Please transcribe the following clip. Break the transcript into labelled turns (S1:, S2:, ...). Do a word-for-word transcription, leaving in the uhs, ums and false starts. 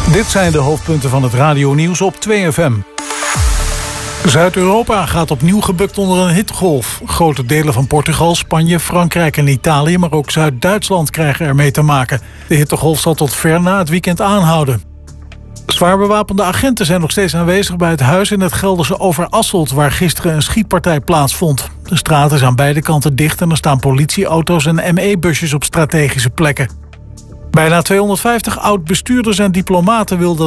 S1: Dit zijn de hoofdpunten van het radionieuws op twee F M. Zuid-Europa gaat opnieuw gebukt onder een hittegolf. Grote delen van Portugal, Spanje, Frankrijk en Italië, maar ook Zuid-Duitsland krijgen ermee te maken. De hittegolf zal tot ver na het weekend aanhouden. Zwaar bewapende agenten zijn nog steeds aanwezig bij het huis in het Gelderse Overasselt, waar gisteren een schietpartij plaatsvond. De straat is aan beide kanten dicht en er staan politieauto's en M E-busjes op strategische plekken. Bijna tweehonderdvijftig oud-bestuurders en diplomaten wilden